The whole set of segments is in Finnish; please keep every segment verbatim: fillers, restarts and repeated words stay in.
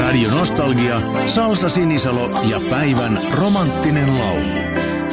Radio Nostalgia, Salsa Sinisalo ja päivän romanttinen laulu.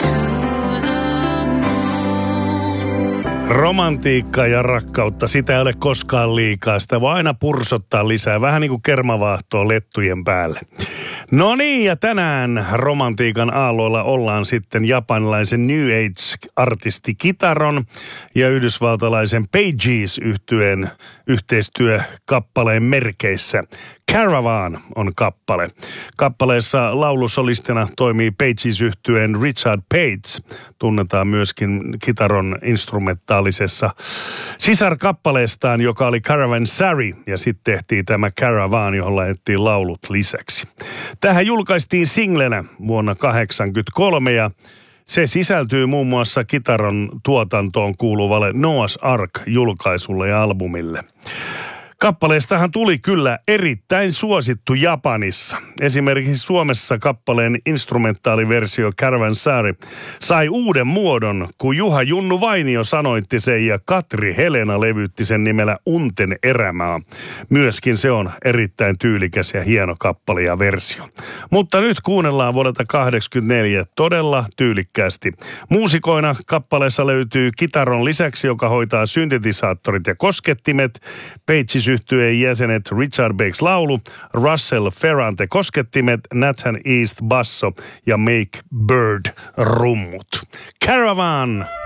Romantiikkaa ja rakkautta, sitä ei ole koskaan liikaa. Sitä voi aina pursottaa lisää, vähän niin kuin kermavaahtoa lettujen päälle. No niin, ja tänään romantiikan aalloilla ollaan sitten japanilaisen New Age-artisti Kitaron ja yhdysvaltalaisen Pages-yhtyeen yhteistyökappaleen merkeissä. Caravan on kappale. Kappaleessa laulusolistina toimii Pages-yhtyeen Richard Page. Tunnetaan myöskin Kitaron instrumentaalisessa sisarkappaleestaan, joka oli Caravan-Sari, ja sitten tehtiin tämä Caravan, johon laitettiin laulut lisäksi. Tähän julkaistiin singlenä vuonna kahdeksankymmentäkolme, ja se sisältyy muun muassa Kitaron tuotantoon kuuluvalle Noah's Ark-julkaisulle ja albumille. Kappaleestahan tuli kyllä erittäin suosittu Japanissa. Esimerkiksi Suomessa kappaleen instrumentaaliversio Caravan-Sari sai uuden muodon, kun Juha Junnu Vainio sanoitti sen ja Katri Helena levytti sen nimellä Unten erämaa. Myöskin se on erittäin tyylikäs ja hieno kappale ja versio. Mutta nyt kuunnellaan vuodelta kahdeksankymmentäneljä todella tyylikkäästi. Muusikoina kappaleessa löytyy Kitaron lisäksi, joka hoitaa syntetisaattorit ja koskettimet, Pages yhtyeen jäsenet Richard Bakes laulu, Russell Ferrante koskettimet, Nathan East basso ja Make Bird rummut. Caravan!